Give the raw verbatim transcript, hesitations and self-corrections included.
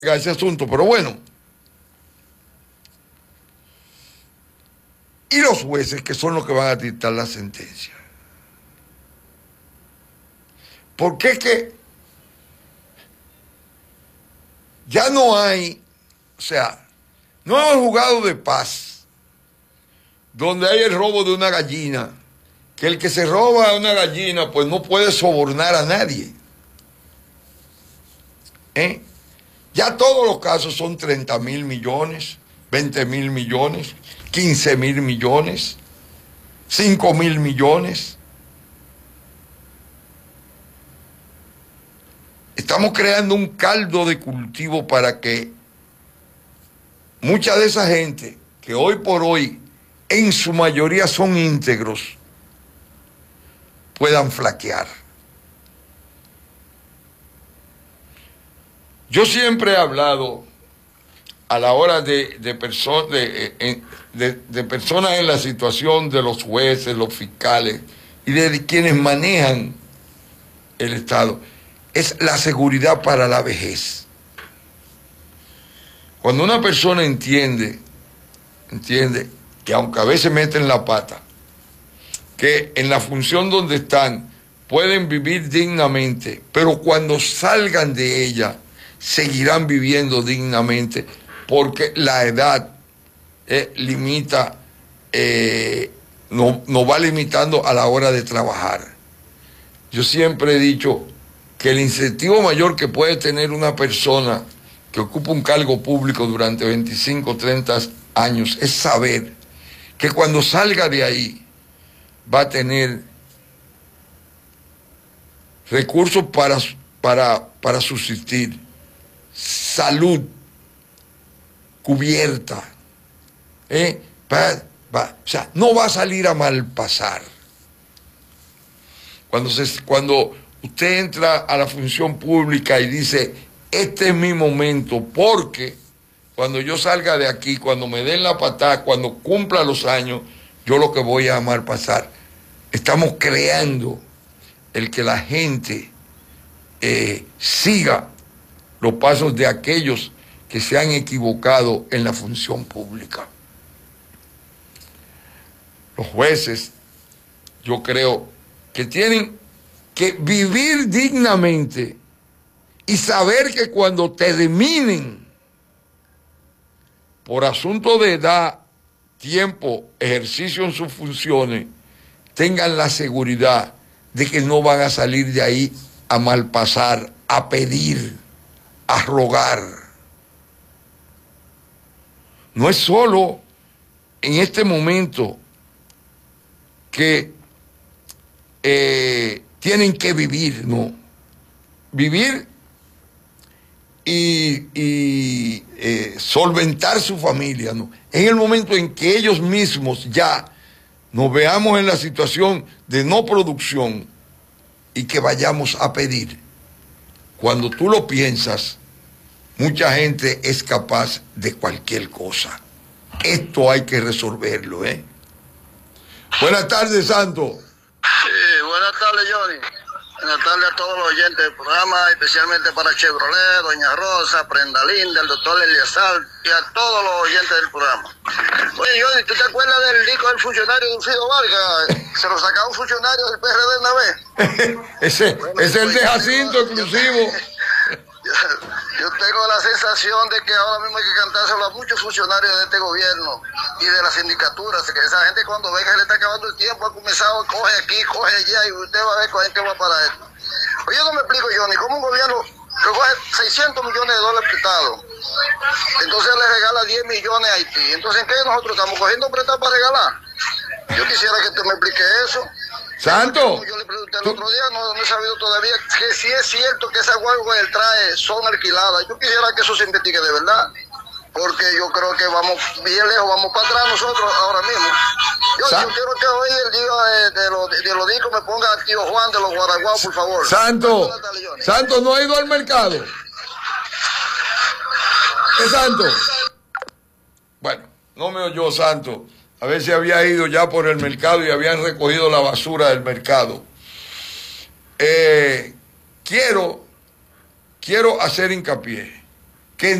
a ese asunto, pero bueno. Y los jueces, que son los que van a dictar la sentencia. Porque es que ya no hay, o sea, no hay un juzgado de paz donde hay el robo de una gallina, que el que se roba una gallina pues no puede sobornar a nadie. ¿Eh? Ya todos los casos son treinta mil millones, veinte mil millones, quince mil millones, cinco mil millones. Estamos creando un caldo de cultivo para que mucha de esa gente, que hoy por hoy en su mayoría son íntegros, puedan flaquear. Yo siempre he hablado a la hora de, de, perso de, de, de personas en la situación de los jueces, los fiscales y de quienes manejan el Estado, es la seguridad para la vejez. Cuando una persona entiende, entiende que aunque a veces meten la pata, que en la función donde están pueden vivir dignamente, pero cuando salgan de ella seguirán viviendo dignamente, porque la edad eh, limita, eh, no, nos va limitando a la hora de trabajar. Yo siempre he dicho que el incentivo mayor que puede tener una persona que ocupa un cargo público durante veinticinco, treinta años es saber que cuando salga de ahí va a tener recursos para, para, para subsistir, salud cubierta, ¿eh? va, va, o sea, no va a salir a malpasar. Cuando, se, cuando usted entra a la función pública y dice, este es mi momento, porque cuando yo salga de aquí, cuando me den la patada, cuando cumpla los años, yo lo que voy a malpasar. Estamos creando el que la gente eh, siga los pasos de aquellos que se han equivocado en la función pública. Los jueces, yo creo que tienen que vivir dignamente y saber que cuando terminen por asunto de edad, tiempo, ejercicio en sus funciones, tengan la seguridad de que no van a salir de ahí a malpasar, a pedir, a rogar. No es solo en este momento que eh, tienen que vivir, no. Vivir y, y eh, solventar su familia, no. En el momento en que ellos mismos ya nos veamos en la situación de no producción y que vayamos a pedir. Cuando tú lo piensas, mucha gente es capaz de cualquier cosa. Esto hay que resolverlo, ¿eh? Buenas tardes, Santo. Sí, buenas tardes, Johnny. Buenas tardes a todos los oyentes del programa, especialmente para Chevrolet, Doña Rosa, Prenda Linda, el doctor Eliazar y a todos los oyentes del programa. Oye, Johnny, ¿tú te acuerdas del disco del funcionario de Ulfido Vargas? Se lo sacaba un funcionario del P R D una vez. ese bueno, es el pues, de Jacinto, yo, exclusivo. Yo, yo tengo la sensación de que ahora mismo hay que cantárselo a muchos funcionarios de este gobierno y de la sindicatura, que esa gente cuando ve que se le está acabando el tiempo ha comenzado a coge aquí, coge allá y usted va a ver con gente va para esto. Pues yo no me explico, Johnny, cómo un gobierno que coge seiscientos millones de dólares prestados, entonces le regala diez millones a Haití. Entonces, ¿en qué nosotros estamos cogiendo prestado para regalar? Yo quisiera que usted me explique eso. Santo, yo le pregunté el otro día, no, no he sabido todavía que si es cierto que esas guaguas que él trae son alquiladas. Yo quisiera que eso se investigue de verdad, porque yo creo que vamos bien lejos, vamos para atrás nosotros ahora mismo. Yo, yo quiero que hoy el día de, de, los, de los discos me ponga a tío Juan de los Guaraguao, por favor. Santo, Santo, ¿no ha ido al mercado? ¿Es Santo? Bueno, no me oyó Santo. A ver si había ido ya por el mercado y habían recogido la basura del mercado. Eh, quiero, quiero hacer hincapié